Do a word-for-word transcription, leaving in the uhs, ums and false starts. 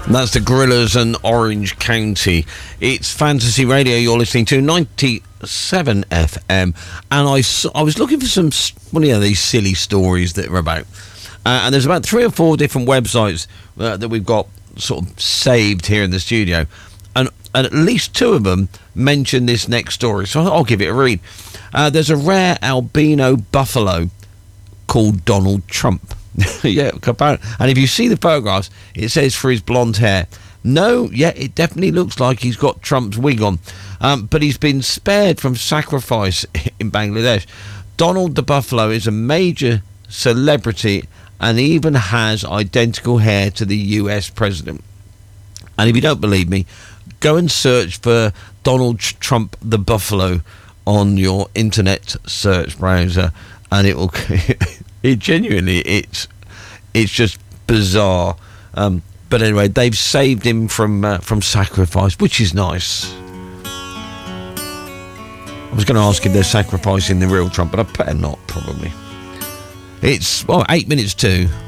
And that's the Gorillas and Orange County. It's Fantasy Radio. You're listening to ninety-seven F M. And I, I was looking for some, well, you know, these silly stories that are about. Uh, and there's about three or four different websites uh, that we've got sort of saved here in the studio. And, and at least two of them mention this next story. So I'll give it a read. Uh, there's a rare albino buffalo called Donald Trump. Yeah, and if you see the photographs, it says for his blonde hair. No, yeah, it definitely looks like he's got Trump's wig on. Um, but he's been spared from sacrifice in Bangladesh. Donald the Buffalo is a major celebrity and even has identical hair to the U S president. And if you don't believe me, go and search for Donald Trump the Buffalo on your internet search browser, and it will... It genuinely, it's it's just bizarre. Um, but anyway, they've saved him from uh, from sacrifice, which is nice. I was going to ask if they're sacrificing the real Trump, but I better not, probably. It's, well, eight minutes to...